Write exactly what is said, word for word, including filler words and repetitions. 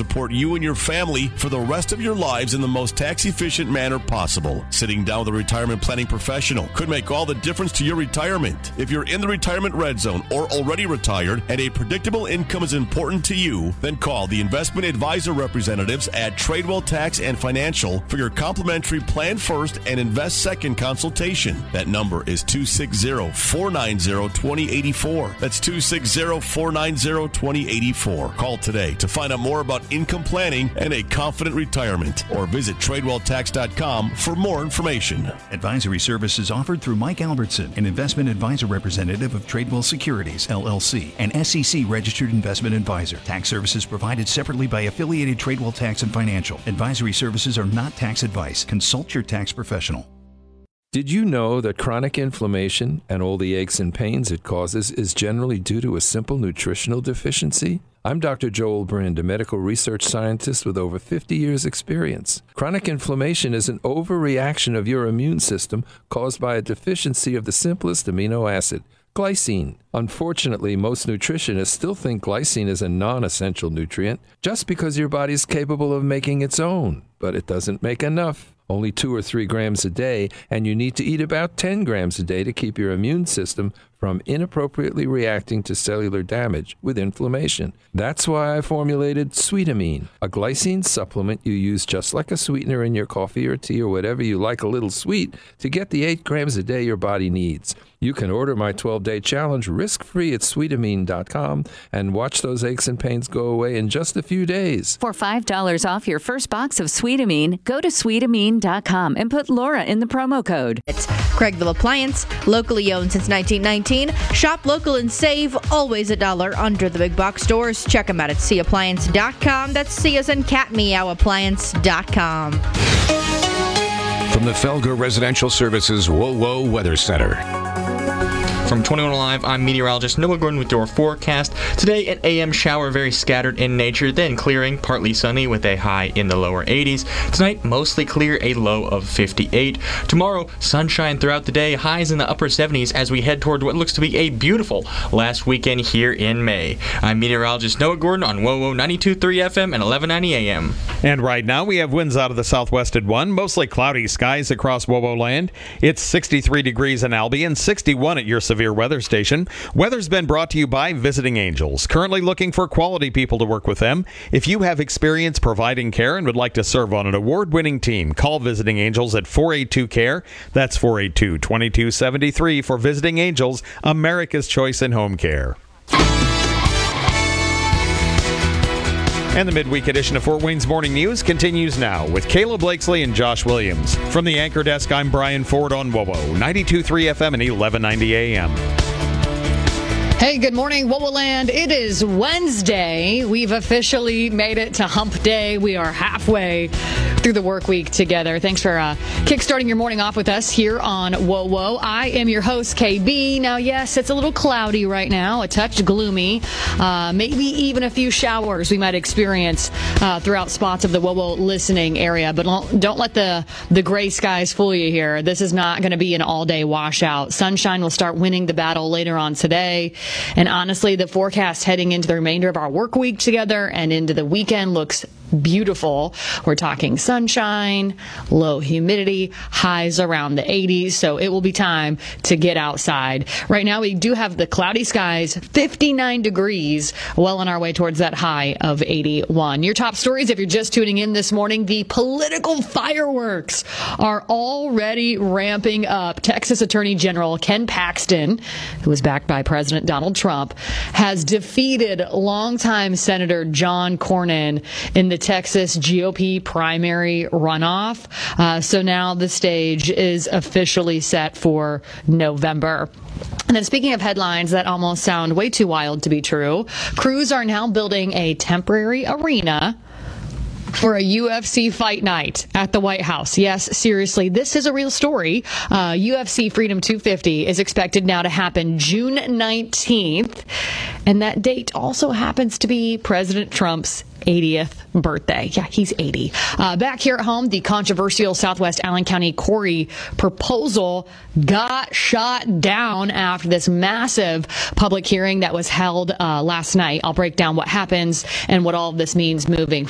support you and your family for the rest of your lives in the most tax-efficient manner possible. Sitting down with a retirement planning professional could make all the difference to your retirement. If you're in the retirement red zone or already retired and a predictable income is important to you, then call the investment advisor representatives at Tradewell Tax and Financial for your complimentary Plan First and Invest Second consultation. That number is two six zero, four nine zero, two zero eight four. That's two six zero, four nine zero, two zero eight four. Call today to find out more about income planning and a confident retirement, or visit tradewell tax dot com for more information. Advisory services offered through Mike Albertson, an investment advisor representative of Tradewell Securities, L L C, an S E C registered investment advisor. Tax services provided separately by affiliated Tradewell Tax and Financial. Advisory services are not tax advice. Consult your tax professional. Did you know that chronic inflammation and all the aches and pains it causes is generally due to a simple nutritional deficiency? I'm Doctor Joel Brind, a medical research scientist with over fifty years' experience. Chronic inflammation is an overreaction of your immune system caused by a deficiency of the simplest amino acid, glycine. Unfortunately, most nutritionists still think glycine is a non-essential nutrient just because your body is capable of making its own, but it doesn't make enough. Only two or three grams a day, and you need to eat about ten grams a day to keep your immune system from inappropriately reacting to cellular damage with inflammation. That's why I formulated Sweetamine, a glycine supplement you use just like a sweetener in your coffee or tea or whatever you like a little sweet to get the eight grams a day your body needs. You can order my twelve-day challenge risk-free at sweetamine dot com and watch those aches and pains go away in just a few days. For five dollars off your first box of Sweetamine, go to sweetamine dot com and put Laura in the promo code. It's Craigville Appliance, locally owned since nineteen nineteen. Shop local and save, always a dollar under the big box stores. Check them out at c appliance dot com. That's C as in cat, meow, appliance dot com. From the Felger Residential Services Whoa Whoa Weather Center. From twenty-one Alive, I'm meteorologist Noah Gordon with your forecast. Today, an A M shower, very scattered in nature, then clearing, partly sunny with a high in the lower eighties. Tonight, mostly clear, a low of fifty-eight. Tomorrow, sunshine throughout the day, highs in the upper seventies as we head toward what looks to be a beautiful last weekend here in May. I'm meteorologist Noah Gordon on W O W O ninety-two point three F M and eleven ninety A M. And right now, we have winds out of the southwest at one, mostly cloudy skies across W O W O land. It's sixty-three degrees in Albion, sixty-one at your severe weather station. Weather's been brought to you by Visiting Angels, currently looking for quality people to work with them. If you have experience providing care and would like to serve on an award-winning team, call Visiting Angels at four eight two C A R E. That's four eight two, two two seven three for Visiting Angels, America's choice in home care. And the midweek edition of Fort Wayne's Morning News continues now with Kayla Blakesley and Josh Williams. From the anchor desk, I'm Brian Ford on W O W O ninety-two point three F M and eleven ninety A M. Hey, good morning, W O W O Land. It is Wednesday. We've officially made it to Hump Day. We are halfway through the work week together. Thanks for uh, kickstarting your morning off with us here on W O W O. I am your host, K B. Now, yes, it's a little cloudy right now, a touch gloomy, uh, maybe even a few showers we might experience uh, throughout spots of the W O W O listening area. But don't, don't let the, the gray skies fool you here. This is not going to be an all-day washout. Sunshine will start winning the battle later on today. And honestly, the forecast heading into the remainder of our work week together and into the weekend looks beautiful. We're talking sunshine, low humidity, highs around the eighties, so it will be time to get outside. Right now, we do have the cloudy skies, fifty-nine degrees, well on our way towards that high of eighty-one. Your top stories, if you're just tuning in this morning, the political fireworks are already ramping up. Texas Attorney General Ken Paxton, who is backed by President Donald Trump, has defeated longtime Senator John Cornyn in the Texas G O P primary runoff. Uh, so now the stage is officially set for November. And then speaking of headlines that almost sound way too wild to be true, crews are now building a temporary arena for a U F C fight night at the White House. Yes, seriously, this is a real story. Uh, U F C Freedom two fifty is expected now to happen June nineteenth. And that date also happens to be President Trump's eightieth birthday. Yeah, he's eighty. Uh, back here at home, the controversial Southwest Allen County quarry proposal got shot down after this massive public hearing that was held uh, last night. I'll break down what happens and what all of this means moving